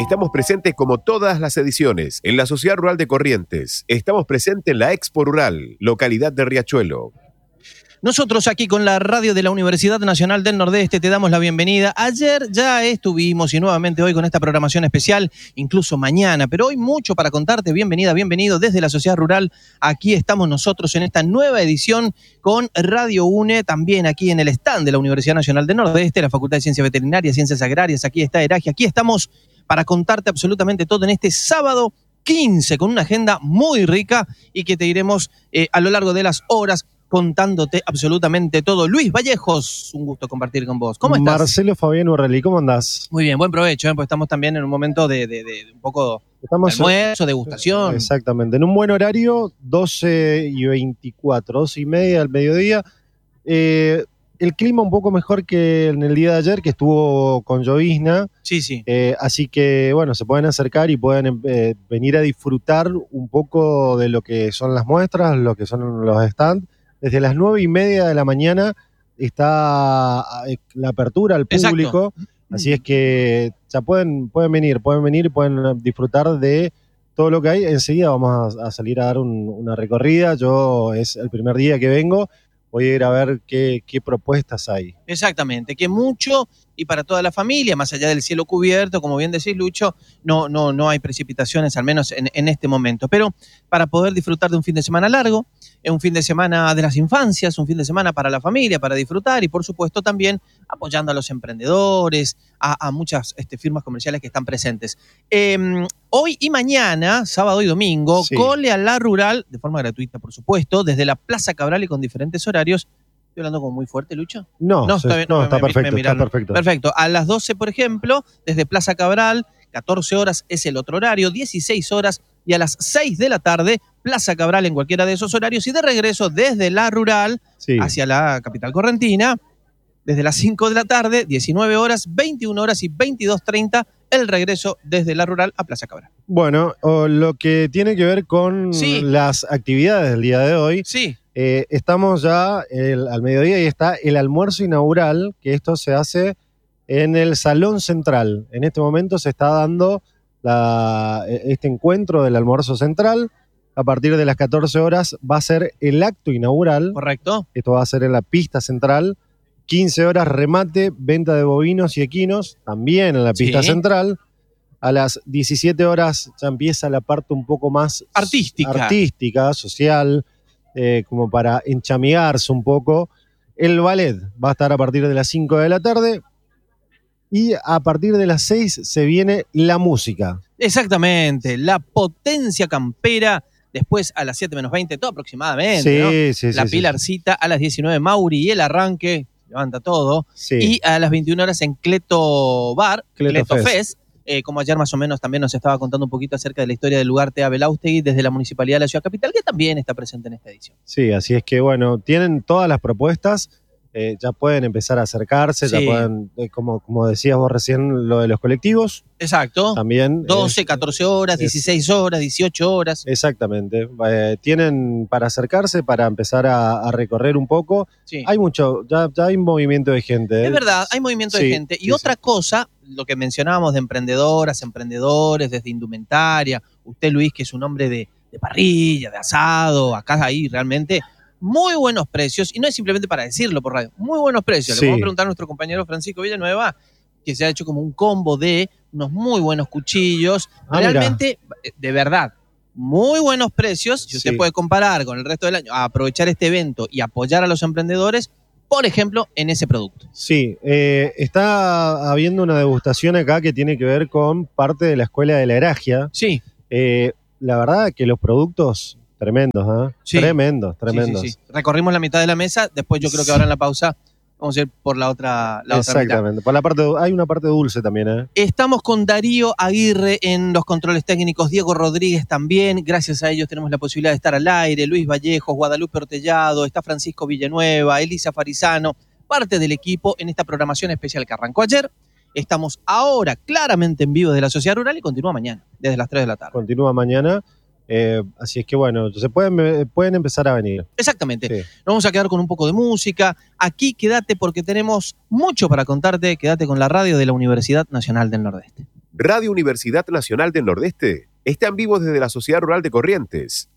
Estamos presentes como todas las ediciones en la Sociedad Rural de Corrientes. Estamos presentes en la Expo Rural, localidad de Riachuelo. Nosotros aquí con la radio de la Universidad Nacional del Nordeste te damos la bienvenida. Ayer ya estuvimos y nuevamente hoy con esta programación especial, incluso mañana, pero hoy mucho para contarte. Bienvenida, bienvenido desde la Sociedad Rural. Aquí estamos nosotros en esta nueva edición con Radio UNE, también aquí en el stand de la Universidad Nacional del Nordeste, la Facultad de Ciencias Veterinarias, Ciencias Agrarias. Aquí está Eragia, aquí estamos para contarte absolutamente todo en este sábado 15 con una agenda muy rica y que te iremos a lo largo de las horas contándote absolutamente todo. Luis Vallejos, un gusto compartir con vos. ¿Cómo estás? Marcelo Fabián Urrelli, ¿cómo andás? Muy bien, buen provecho, pues estamos también en un momento de un poco de almuerzo, degustación. Exactamente, en un buen horario, 12:24, 12:30 al mediodía. El clima un poco mejor que en el día de ayer, que estuvo con llovizna. Sí. Así que, bueno, se pueden acercar y pueden venir a disfrutar un poco de lo que son las muestras, lo que son los stands. Desde las 9:30 de la mañana está la apertura al público. Exacto. Así es que ya pueden venir y pueden disfrutar de todo lo que hay. Enseguida vamos a salir a dar una recorrida. Yo es el primer día que vengo. Voy a ir a ver qué propuestas hay. Exactamente, que mucho y para toda la familia, más allá del cielo cubierto, como bien decís, Lucho, no hay precipitaciones, al menos en este momento. Pero para poder disfrutar de un fin de semana largo, un fin de semana de las infancias, un fin de semana para la familia, para disfrutar y por supuesto también apoyando a los emprendedores, a muchas firmas comerciales que están presentes. Hoy y mañana, sábado y domingo, sí. Cole a la Rural, de forma gratuita por supuesto, desde la Plaza Cabral y con diferentes horarios. ¿Estoy hablando como muy fuerte, Lucho? No, está perfecto. Perfecto. A las 12, por ejemplo, desde Plaza Cabral, 14 horas es el otro horario, 16 horas y a las 6 de la tarde, Plaza Cabral en cualquiera de esos horarios y de regreso desde la Rural hacia la capital correntina, desde las 5 de la tarde, 19 horas, 21 horas y 22:30, el regreso desde la Rural a Plaza Cabral. Bueno, lo que tiene que ver con las actividades del día de hoy. Sí. Estamos ya al mediodía y está el almuerzo inaugural, que esto se hace en el Salón Central. En este momento se está dando este encuentro del almuerzo central. A partir de las 14 horas va a ser el acto inaugural. Correcto. Esto va a ser en la pista central. 15 horas remate, venta de bovinos y equinos, también en la pista central. A las 17 horas ya empieza la parte un poco más artística, social, como para enchamigarse un poco. El ballet va a estar a partir de las 5 de la tarde y a partir de las 6 se viene la música. Exactamente, la potencia campera. Después a las 7 menos 20, todo aproximadamente, ¿no? La Pilarcita, a las 19 Mauri y el arranque, levanta todo. Sí. Y a las 21 horas en Cleto Bar, Cleto Fest. Como ayer más o menos también nos estaba contando un poquito acerca de la historia del lugar Tea Belaustegui desde la Municipalidad de la Ciudad Capital, que también está presente en esta edición. Sí, así es que bueno, tienen todas las propuestas, ya pueden empezar a acercarse, ya pueden, como decías vos recién, lo de los colectivos. Exacto. También 12, 14 horas, 16 horas, 18 horas. Exactamente. Tienen para acercarse, para empezar a recorrer un poco. Sí. Hay mucho, ya hay movimiento de gente. Es verdad, hay movimiento de gente. Y otra cosa, lo que mencionábamos de emprendedoras, emprendedores, desde indumentaria, usted Luis, que es un hombre de parrilla, de asado, acá ahí realmente muy buenos precios, y no es simplemente para decirlo por radio, muy buenos precios. Le vamos a preguntar a nuestro compañero Francisco Villanueva, que se ha hecho como un combo de unos muy buenos cuchillos, realmente, de verdad, muy buenos precios. Si usted puede comparar con el resto del año, a aprovechar este evento y apoyar a los emprendedores, por ejemplo, en ese producto. Sí, está habiendo una degustación acá que tiene que ver con parte de la Escuela de la Eragia. Sí. La verdad que los productos tremendos, ¿eh? Sí. Tremendos. Sí. Recorrimos la mitad de la mesa, después yo creo que ahora en la pausa vamos a ir por la otra Exactamente, mitad. Hay una parte dulce también, ¿eh? Estamos con Darío Aguirre en los controles técnicos, Diego Rodríguez también, gracias a ellos tenemos la posibilidad de estar al aire, Luis Vallejos, Guadalupe Ortellado, está Francisco Villanueva, Elisa Farizano, parte del equipo en esta programación especial que arrancó ayer. Estamos ahora claramente en vivo desde la Sociedad Rural y continúa mañana, desde las 3 de la tarde. Continúa mañana. Así es que bueno, se pueden empezar a venir. Exactamente. Sí. Nos vamos a quedar con un poco de música. Aquí quédate porque tenemos mucho para contarte. Quédate con la radio de la Universidad Nacional del Nordeste. Radio Universidad Nacional del Nordeste está en vivo desde la Sociedad Rural de Corrientes.